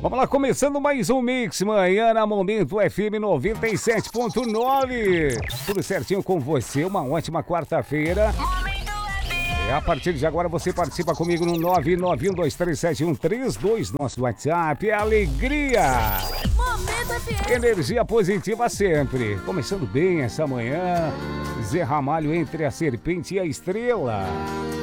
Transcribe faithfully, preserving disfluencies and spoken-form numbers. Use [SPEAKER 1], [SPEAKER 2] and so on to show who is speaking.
[SPEAKER 1] Vamos lá, começando mais um Mix Manhã na Momento F M noventa e sete ponto nove. Tudo certinho com você, uma ótima quarta-feira. E a partir de agora você participa comigo no nove nove um dois três sete um três dois, nosso WhatsApp. É alegria!
[SPEAKER 2] Momento F M.
[SPEAKER 1] Energia positiva sempre. Começando bem essa manhã. Zé Ramalho entre a serpente e a estrela.